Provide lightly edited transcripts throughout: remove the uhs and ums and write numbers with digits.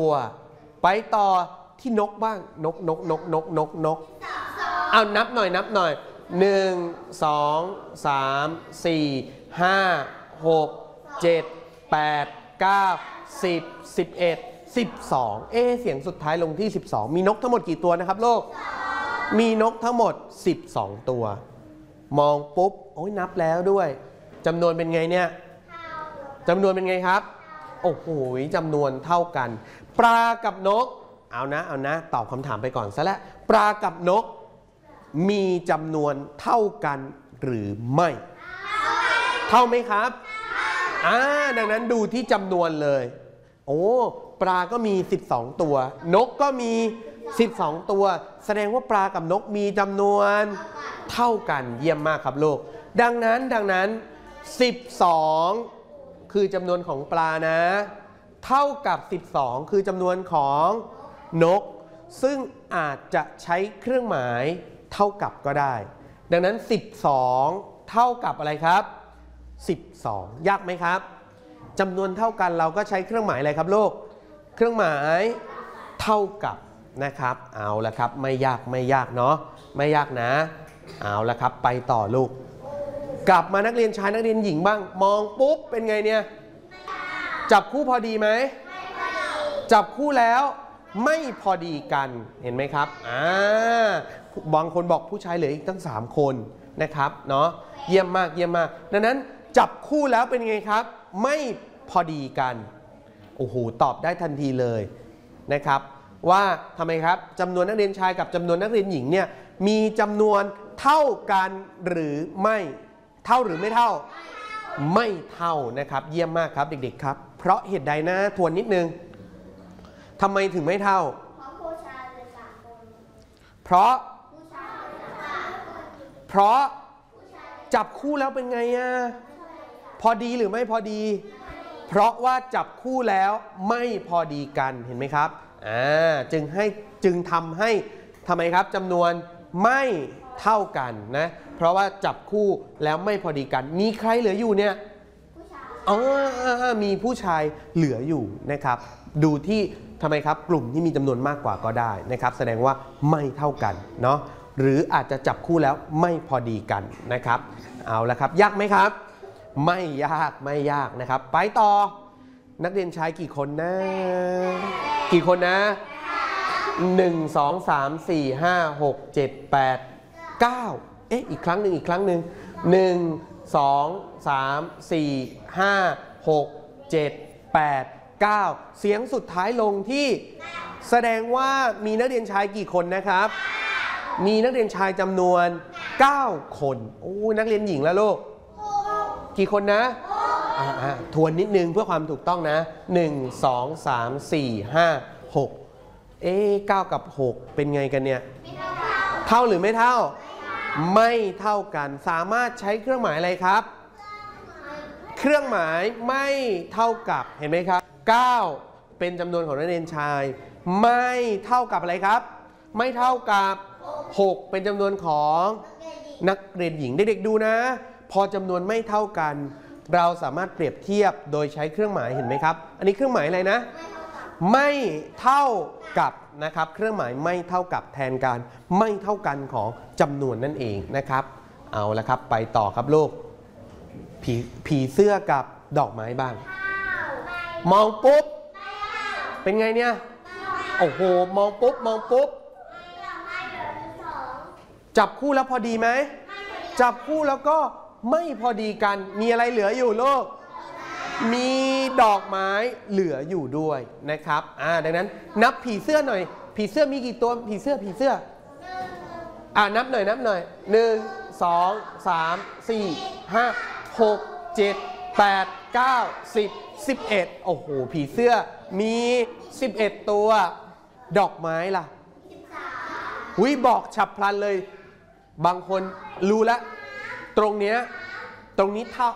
ตัวไปต่อที่นกบ้างนกเอานับหน่อย1 2 3 4 5 6 7 8 9 10 11 12เสียงสุดท้ายลงที่12มีนกทั้งหมดกี่ตัวนะครับโลกมีนกทั้งหมด12ตัวมองปุ๊บโอ้ยนับแล้วด้วยจำนวนเป็นไงเนี่ยจำนวนเป็นไงครับโอ้โหจำนวนเท่ากันปลากับนกเอานะตอบคำถามไปก่อนซะแล้วปลากับนกมีจำนวนเท่ากันหรือไม่เท่าไหมครับดังนั้นดูที่จำนวนเลยโอ้ปลาก็มี12ตัวนกก็มี12ตัวแสดงว่าปลากับนกมีจำนวนเท่ากันเยี่ยมมากครับลูกดังนั้น12คือจำนวนของปลานะเท่ากับ12คือจำนวนของนกซึ่งอาจจะใช้เครื่องหมายเท่ากับก็ได้ดังนั้น12เท่ากับอะไรครับ12ยากไหมครับจำนวนเท่ากันเราก็ใช้เครื่องหมายอะไรครับลูกเครื่องหมายเท่ากับนะครับเอาละครับไม่ยากเนาะไม่ยากนะเอาละครับไปต่อลูกกลับมานักเรียนชายนักเรียนหญิงบ้างมองปุ๊บเป็นไงเนี่ยจับคู่พอดีไหมจับคู่แล้วไม่พอดีกันเห็นไหมครับบางคนบอกผู้ชายเหลืออีกตั้ง3คนนะครับเนาะเยี่ยมมากดังนั้นจับคู่แล้วเป็นไงครับไม่พอดีกันโอ้โหตอบได้ทันทีเลยนะครับว่าทำไมครับจำนวนนักเรียนชายกับจำนวนนักเรียนหญิงเนี่ยมีจำนวนเท่ากันหรือไม่เท่าหรือไม่เท่าไม่เท่านะครับเยี่ยมมากครับเด็กๆครับเพราะเหตุใดนะทวนนิดนึงทำไมถึงไม่เท่าเพราะจับคู่แล้วเป็นไงพอดีหรือไม่พอดีเพราะว่าจับคู่แล้วไม่พอดีกันเห็นไหมครับจึงทำให้ทำไมครับจำนวนไม่เท่ากันนะเพราะว่าจับคู่แล้วไม่พอดีกันมีใครเหลืออยู่เนี่ยมีผู้ชายเหลืออยู่นะครับดูที่ทำไมครับกลุ่มที่มีจำนวนมากกว่าก็ได้นะครับแสดงว่าไม่เท่ากันเนาะหรืออาจจะจับคู่แล้วไม่พอดีกันนะครับเอาละครับยากไหมครับไม่ยากนะครับไปต่อนักเรียนชายกี่คนนะกี่คนนะ1 2 3 4 5 6 7 8 9อีกครั้งหนึ่ง1 2 3 4 5 6 7 8 9เสียงสุดท้ายลงที่แสดงว่ามีนักเรียนชายกี่คนนะครับมีนักเรียนชายจำนวน9คนโอ้นักเรียนหญิงแล้วลูกกี่คนนะทวนนิดนึงเพื่อความถูกต้องนะ1 2 3 4 5 6 9กับ6เป็นไงกันเนี่ยเท่าหรือไม่เท่าไม่เท่ากันสามารถใช้เครื่องหมายอะไรครับเครื่องหมายไม่เท่ากับเห็นไหมครับ9เป็นจำนวนของนักเรียนชายไม่เท่ากับอะไรครับไม่เท่ากับ6เป็นจำนวนของนักเรียนหญิงเด็กๆดูนะพอจำนวนไม่เท่ากันเราสามารถเปรียบเทียบโดยใช้เครื่องหมายเห็นไหมครับอันนี้เครื่องหมายอะไรนะไม่เท่ากับนะครับเครื่องหมายไม่เท่ากับแทนการไม่เท่ากันของจำนวนนั่นเองนะครับเอาละครับไปต่อครับลูกผีเสื้อกับดอกไม้บ้างมองปุ๊บเป็นไงเนี่ยโอ้โหมองปุ๊บจับคู่แล้วพอดีไหมจับคู่แล้วก็ไม่พอดีกันมีอะไรเหลืออยู่ลูกมีดอกไม้เหลืออยู่ด้วยนะครับดังนั้นนับผีเสื้อหน่อยผีเสื้อมีกี่ตัวผีเสื้อนับหน่อย1 2 3 4 5 6 7 8 9 10 11โอ้โหผีเสื้อมี11ตัวดอกไม้ล่ะบอกฉับพลันเลยบางคนรู้แล้วตรงนี้เท่า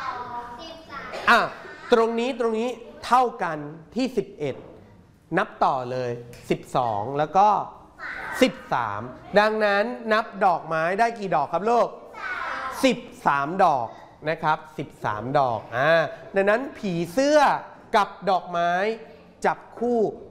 ตรงนี้เท่ากันที่11นับต่อเลย12แล้วก็13ดังนั้นนับดอกไม้ได้กี่ดอกครับลูก13ดอกนะครับ13ดอกดังนั้นผีเสื้อกับดอกไม้จับคู่